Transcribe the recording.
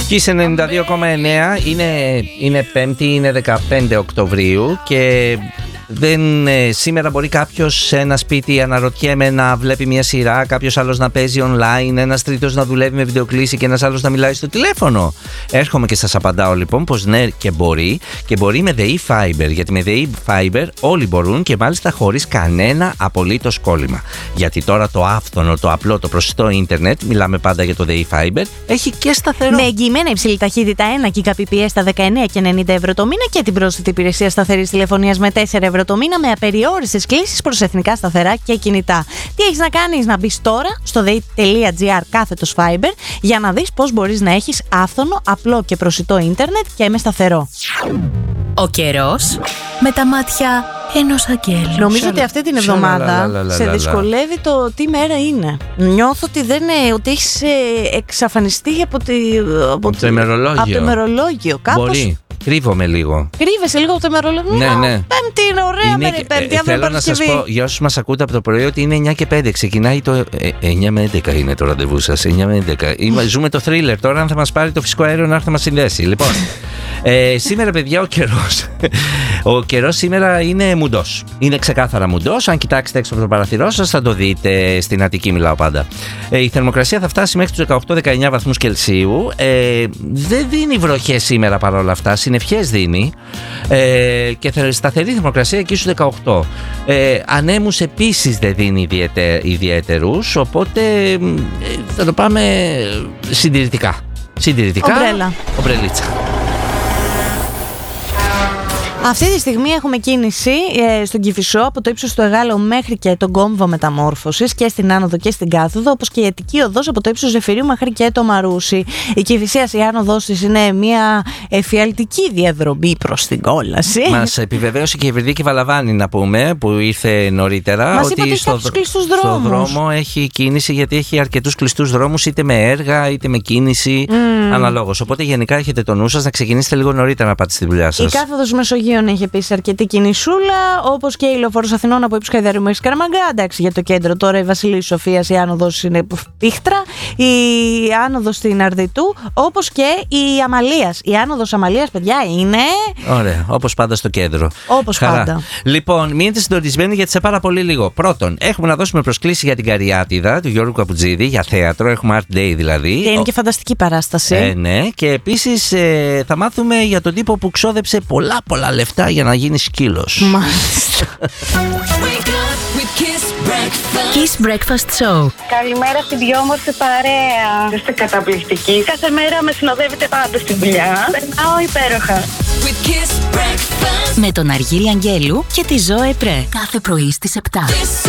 Kiss 92,9. Είναι Πέμπτη, είναι 15 Οκτωβρίου και σήμερα μπορεί κάποιος σε ένα σπίτι, αναρωτιέμαι, να βλέπει μια σειρά, κάποιος άλλος να παίζει online, ένας τρίτος να δουλεύει με βιντεοκλήση και ένας άλλος να μιλάει στο τηλέφωνο. Έρχομαι και σας απαντάω λοιπόν πως ναι, και μπορεί με ΔΕΗ Fiber, γιατί με ΔΕΗ Fiber όλοι μπορούν και μάλιστα χωρίς κανένα απολύτως κόλλημα. Γιατί τώρα το άφθονο, το απλό, το προσιτό ίντερνετ, μιλάμε πάντα για το ΔΕΗ Fiber, έχει και σταθερό. Με εγγυημένα υψηλή ταχύτητα 1 Gbps στα 19,90 ευρώ το μήνα και την πρόσθετη υπηρεσία σταθερής τηλεφωνίας με 4 ευρώ το μήνα με απεριόριστες κλήσεις προς εθνικά σταθερά και κινητά. Τι έχεις να κάνεις? Να μπεις τώρα στο dei.gr/fiber για να δεις πώς μπορείς να έχεις άφθονο, απλό και προσιτό ίντερνετ και με σταθερό. Ο καιρός με τα μάτια ενός αγγέλου. Νομίζω ότι αυτή την εβδομάδα σε δυσκολεύει το τι μέρα είναι. Νιώθω ότι έχεις εξαφανιστεί από το ημερολόγιο. Κάπως. Μπορεί. Κρύβομαι λίγο. Κρύβεσαι λίγο από το ημερολόγιο. Ναι. Πέμπτη είναι ωραία μέρα η Πέμπτη. Θέλω να σας πω για όσους μας ακούτε από το πρωί ότι είναι 9 και 5. Ξεκινάει το 9 με 11 είναι το ραντεβού σας. 9 με 11. Ζούμε το thriller τώρα. Αν θα μας πάρει το φυσικό αέριο να έρθει να μας συνδέσει. Λοιπόν, σήμερα παιδιά ο καιρός σήμερα είναι μουντός. Είναι ξεκάθαρα μουντός. Αν κοιτάξετε έξω από το παραθυρό σας θα το δείτε. Στην Αττική μιλάω πάντα. Η θερμοκρασία θα φτάσει μέχρι τους 18-19 βαθμούς Κελσίου. Δεν δίνει βροχές σήμερα παρόλα αυτά. Συννεφιές δίνει και σταθερή θερμοκρασία εκεί στους 18. Ανέμους επίσης δεν δίνει ιδιαίτερους, οπότε θα το πάμε συντηρητικά. Ομπρελίτσα. Αυτή τη στιγμή έχουμε κίνηση στον Κηφισό από το ύψος του Εγάλεου μέχρι και τον κόμβο μεταμόρφωσης και στην άνοδο και στην κάθοδο, όπως και η Αττική οδός από το ύψος Ζεφυρίου μέχρι και το Μαρούσι. Η Κηφισίας, η άνοδος της είναι μια εφιαλτική διαδρομή προς την κόλαση. Μας επιβεβαίωσε και η Ευρυδίκη Βαλαβάνη, να πούμε, που ήρθε νωρίτερα. Μας είπε ότι στο δρόμο έχει κίνηση, γιατί έχει αρκετούς κλειστούς δρόμους, είτε με έργα είτε με κίνηση, αναλόγως. Οπότε γενικά έχετε το νου σας να ξεκινήσετε λίγο νωρίτερα να πάτε στη δουλειά σας. Η κάθοδος Μεσογείων έχει επίσης αρκετή κινησούλα, όπως και η λεωφόρος Αθηνών από ύψος Χαϊδαρίου μέχρι Σκαραμαγκά. Εντάξει, για το κέντρο τώρα η Βασιλής Σοφίας, η άνοδος είναι πίχτρα, η άνοδος στην Αρδιτού, όπως και η Αμαλίας. Η άνοδος Αμαλίας, παιδιά, είναι. Ωραία, όπως πάντα στο κέντρο. Όπως πάντα. Λοιπόν, μείνετε συντονισμένοι γιατί σε πάρα πολύ λίγο. Πρώτον, έχουμε να δώσουμε προσκλήση για την Καριάτιδα του Γιώργου Καπουτζίδη, για θέατρο. Έχουμε Art Day δηλαδή. Και είναι και φανταστική παράσταση. Ναι, και επίσης θα μάθουμε για τον τύπο που ξόδεψε πολλά λεφτά για να γίνει σκύλος. Μάλιστα. Kiss Breakfast Show. Καλημέρα στην πιο όμορφη παρέα. Είστε καταπληκτικοί. Κάθε μέρα με συνοδεύετε πάντα στη δουλειά. Περνάω υπέροχα. Με τον Αργύρη Αγγέλου και τη Ζώε Πρέ. Κάθε πρωί στις 7.